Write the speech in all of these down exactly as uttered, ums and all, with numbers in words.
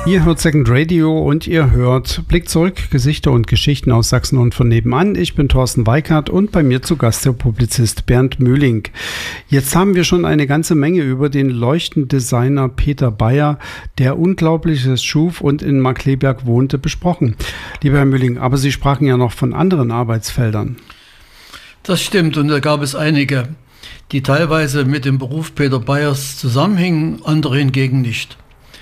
Ihr hört Second Radio und ihr hört Blick zurück, Gesichter und Geschichten aus Sachsen und von nebenan. Ich bin Thorsten Weikart und bei mir zu Gast der Publizist Bernd Mühling. Jetzt haben wir schon eine ganze Menge über den Leuchtendesigner Peter Beyer, der Unglaubliches schuf und in Markkleeberg wohnte, besprochen. Lieber Herr Mühling, aber Sie sprachen ja noch von anderen Arbeitsfeldern. Das stimmt, und da gab es einige, die teilweise mit dem Beruf Peter Beyers zusammenhingen, andere hingegen nicht.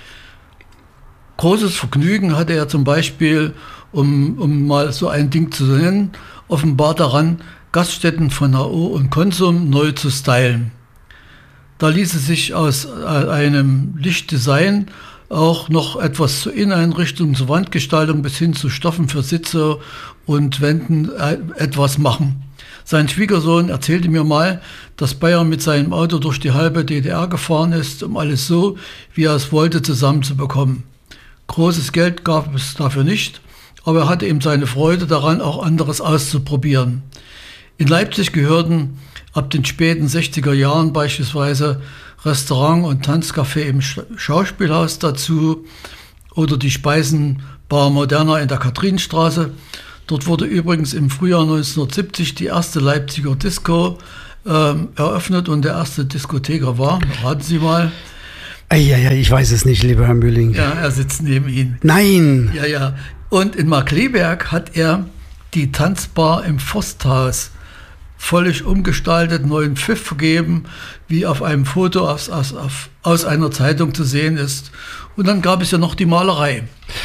Großes Vergnügen hatte er zum Beispiel, um, um mal so ein Ding zu nennen, offenbar daran, Gaststätten von H O und Konsum neu zu stylen. Da ließe sich aus einem Lichtdesign auch noch etwas zur Inneneinrichtung, zur Wandgestaltung bis hin zu Stoffen für Sitze und Wänden etwas machen. Sein Schwiegersohn erzählte mir mal, dass Beyer mit seinem Auto durch die halbe D D R gefahren ist, um alles so, wie er es wollte, zusammenzubekommen. Großes Geld gab es dafür nicht, aber er hatte eben seine Freude daran, auch anderes auszuprobieren. In Leipzig gehörten ab den späten sechziger Jahren beispielsweise Restaurant und Tanzcafé im Schauspielhaus dazu oder die Speisenbar Moderna in der Kathrinenstraße. Dort wurde übrigens im Frühjahr neunzehnhundertsiebzig die erste Leipziger Disco äh, eröffnet und der erste Diskotheker war, raten Sie mal. Ja, ja, ich weiß es nicht, lieber Herr Mühling. Ja, er sitzt neben Ihnen. Nein! Ja, ja. Und in Markkleeberg hat er die Tanzbar im Forsthaus völlig umgestaltet, neuen Pfiff vergeben, wie auf einem Foto aus, aus, aus einer Zeitung zu sehen ist. Und dann gab es ja noch die Malerei.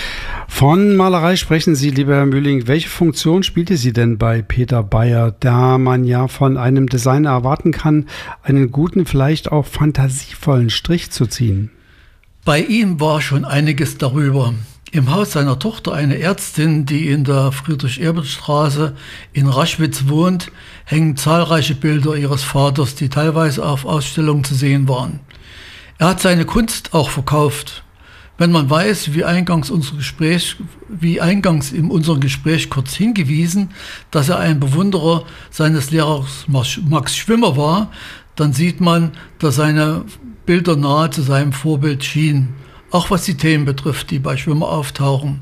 Von Malerei sprechen Sie, lieber Herr Mühling. Welche Funktion spielte sie denn bei Peter Beyer, da man ja von einem Designer erwarten kann, einen guten, vielleicht auch fantasievollen Strich zu ziehen? Bei ihm war schon einiges darüber. Im Haus seiner Tochter, eine Ärztin, die in der Friedrich-Ebert-Straße in Raschwitz wohnt, hängen zahlreiche Bilder ihres Vaters, die teilweise auf Ausstellungen zu sehen waren. Er hat seine Kunst auch verkauft. Wenn man weiß, wie eingangs, unser Gespräch, wie eingangs in unserem Gespräch kurz hingewiesen, dass er ein Bewunderer seines Lehrers Max Schwimmer war, dann sieht man, dass seine Bilder nahe zu seinem Vorbild schienen. Auch was die Themen betrifft, die bei Schwimmer auftauchen.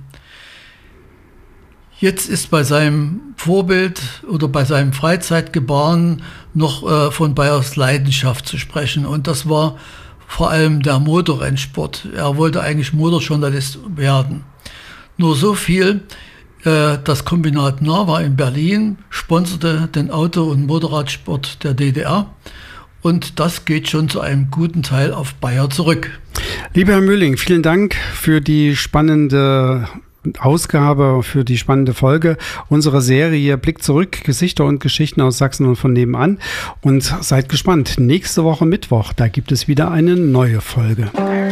Jetzt ist bei seinem Vorbild oder bei seinem Freizeitgebaren noch äh, von Beyers Leidenschaft zu sprechen. Und das war vor allem der Motorrennsport. Er wollte eigentlich Motorjournalist werden. Nur so viel, äh, das Kombinat Nava in Berlin sponserte den Auto- und Motorradsport der D D R. Und das geht schon zu einem guten Teil auf Beyer zurück. Lieber Herr Mühling, vielen Dank für die spannende Ausgabe, für die spannende Folge unserer Serie Blick zurück, Gesichter und Geschichten aus Sachsen und von nebenan. Und seid gespannt, nächste Woche Mittwoch, da gibt es wieder eine neue Folge.